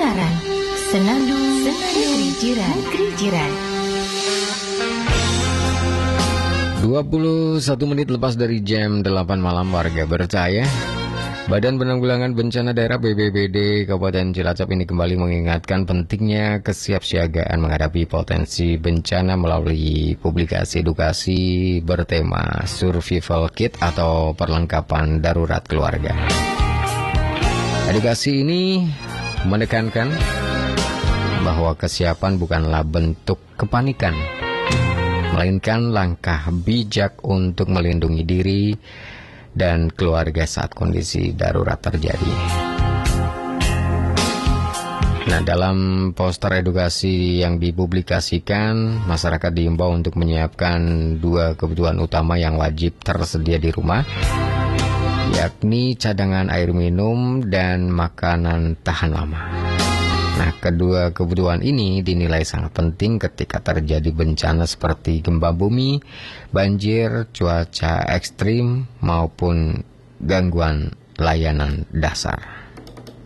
Pendengaran Senandung Negeri Jiran. 21 menit lepas dari jam 8 malam, warga percaya Badan Penanggulangan Bencana Daerah BPBD Kabupaten Cilacap ini kembali mengingatkan pentingnya kesiapsiagaan menghadapi potensi bencana melalui publikasi edukasi bertema Survival Kit atau perlengkapan darurat keluarga. Edukasi ini menekankan bahwa kesiapan bukanlah bentuk kepanikan, melainkan langkah bijak untuk melindungi diri dan keluarga saat kondisi darurat terjadi. Nah, dalam poster edukasi yang dipublikasikan, masyarakat diimbau untuk menyiapkan 2 kebutuhan utama yang wajib tersedia di rumah, yakni cadangan air minum dan makanan tahan lama. Nah, kedua kebutuhan ini dinilai sangat penting ketika terjadi bencana seperti gempa bumi, banjir, cuaca ekstrim, maupun gangguan layanan dasar.